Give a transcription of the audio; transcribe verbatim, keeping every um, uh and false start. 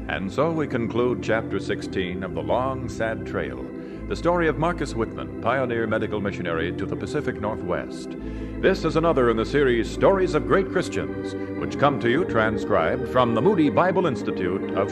And so we conclude Chapter sixteen of The Long, Sad Trail, the story of Marcus Whitman, pioneer medical missionary to the Pacific Northwest. This is another in the series Stories of Great Christians, which come to you transcribed from the Moody Bible Institute of